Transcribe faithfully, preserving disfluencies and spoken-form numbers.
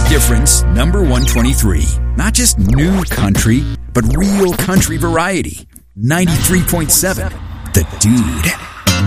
Difference number one twenty-three. Not just new country, but real country variety. ninety-three point seven. The Dude.